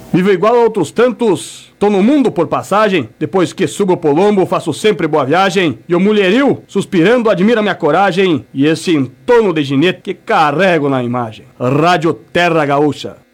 Vivo igual a outros tantos, tô no mundo por passagem. Depois que subo pro lombo, faço sempre boa viagem. E o mulherio, suspirando, admira minha coragem e esse entorno de ginete que carrego na imagem. Rádio Terra Gaúcha.